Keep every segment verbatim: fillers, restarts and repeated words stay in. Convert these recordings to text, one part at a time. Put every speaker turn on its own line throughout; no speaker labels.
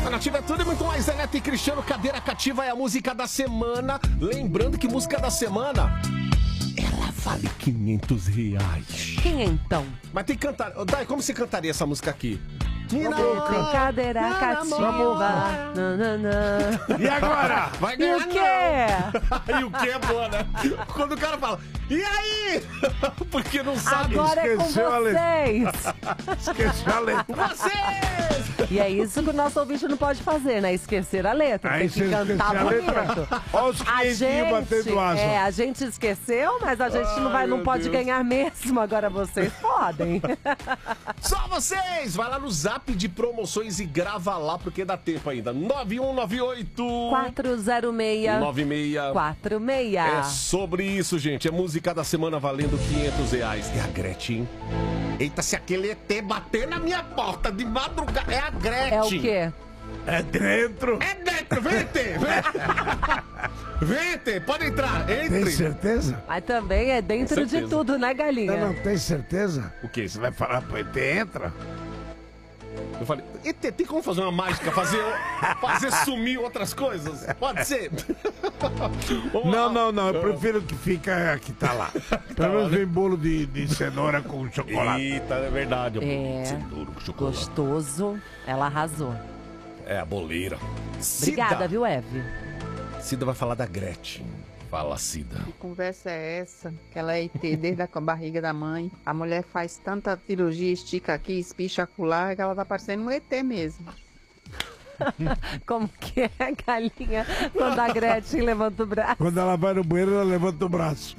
Nativa é tudo e muito mais. Neto e Cristiano, Cadeira Cativa é a música da semana. Lembrando que música da semana, ela vale quinhentos reais.
Quinhentão.
Mas tem que cantar. Dai, como você cantaria essa música aqui?
Brincadeira cativa. Nananã.
E agora? Vai ganhar,
E o quê?
E o quê é boa, né? Quando o cara fala, e aí? Porque não sabe.
Agora é com
Esqueceu a letra.
vocês.
Esqueci a letra.
Vocês!
E é isso que o nosso ouvinte não pode fazer, né? Esquecer a letra.
Aí
Tem que
você
cantar
esqueceu a letra.
bonito.
Olha os
A
quinhentinhos
gente,
batendo asa.
é, a gente esqueceu, mas a gente não, vai,
Ai,
não
meu
pode
Deus.
ganhar mesmo. Agora vocês podem.
Só vocês! Vai lá no Zap de promoções e grava lá, porque dá tempo ainda. nove um nove oito
quatro zero seis
nove seis
quatro seis.
É sobre isso, gente. É música da semana valendo quinhentos reais. É a Gretchen. Eita, se aquele E T bater na minha porta de madrugada. É a Gretchen.
É o quê?
É dentro.
É dentro. Vem, E T. Vem. Vem, E T. Pode entrar.
Tem
Entre.
certeza?
Mas também é dentro
Com
de
certeza.
tudo, né, galinha?
Não, não, tem certeza?
O que?
Você vai falar pro E T, entra?
Eu falei, E T, tem como fazer uma mágica? Fazer, fazer sumir outras coisas? Pode ser? Vamos
Não,
lá.
não, não. Eu prefiro que fica que tá lá. Pelo menos vem bolo de, de cenoura com chocolate.
Eita, é verdade.
É.
Cenoura com chocolate.
Gostoso. Ela arrasou.
É a boleira.
Obrigada,
Cida.
viu, Eve?
Cida vai falar da Gretchen. Fala, Cida.
Que conversa é essa? Que ela é I T desde a barriga da mãe. A mulher faz tanta cirurgia, estica aqui, espicha acolá, que ela tá parecendo um E T mesmo.
Como que é, galinha, quando a Gretchen levanta o braço?
Quando ela vai no banheiro, ela levanta o braço.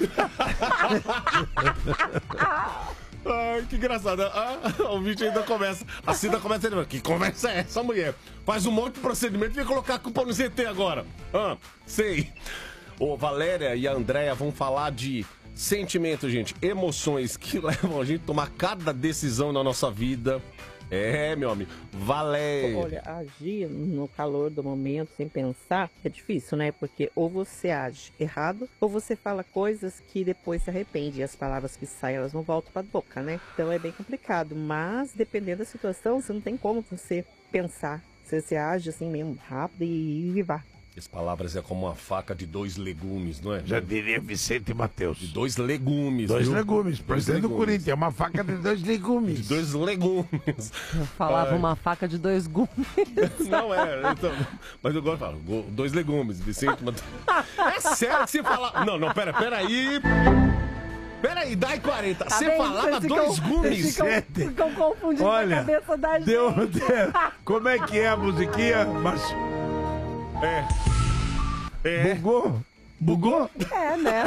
Ai, que engraçado. Ah, o vídeo ainda começa. A Cida começa a dizer, que conversa é essa, mulher? Faz um monte de procedimento e vem colocar a culpa no Z T agora. Ah, sei. Ô, Valéria e a Andréia vão falar de sentimentos, gente. Emoções que levam a gente a tomar cada decisão na nossa vida. É, meu amigo. Valéria.
Olha, agir no calor do momento, sem pensar, é difícil, né? Porque ou você age errado, ou você fala coisas que depois se arrepende. E as palavras que saem, elas não voltam pra boca, né? Então é bem complicado. Mas, dependendo da situação, você não tem como você pensar. Você, você age assim mesmo, rápido e, e vá.
As palavras é como uma faca de dois legumes, não é?
Já diria Vicente Matheus.
De dois legumes.
Dois
viu?
legumes.
Dois
Presidente do
legumes.
Corinthians. É uma faca de dois legumes.
De dois legumes.
Eu falava
Ai.
uma faca de dois gumes.
Não é, então, mas eu gosto de falar, go- dois legumes, Vicente. Mas... É sério que você fala. Não, não, pera, pera aí. Pera aí, dá aí quarenta.
Tá
você
vendo?
falava
Vocês
dois
ficam-
gumes?
Vocês ficam, ficam confundindo
Olha,
a cabeça da gente.
Deu, deu. Como é que é a musiquinha, Márcio?
É. É.
Bugou? Bugou?
É, né?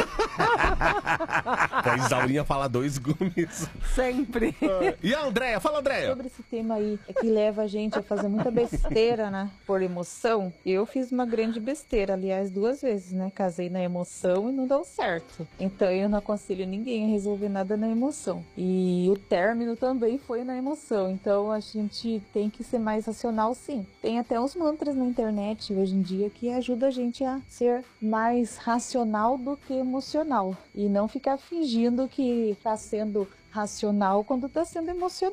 A Isaurinha fala dois gumes.
Sempre.
E a Andréia? Fala, Andréia.
Sobre esse tema aí, é que leva a gente a fazer muita besteira, né? Por emoção. Eu fiz uma grande besteira, aliás, duas vezes, né? Casei na emoção e não deu certo. Então eu não aconselho ninguém a resolver nada na emoção. E o término também foi na emoção. Então a gente tem que ser mais racional, sim. Tem até uns mantras na internet hoje em dia que ajuda a gente a ser mais racional do que emocional. E não ficar fingindo que tá sendo racional quando tá sendo emocional.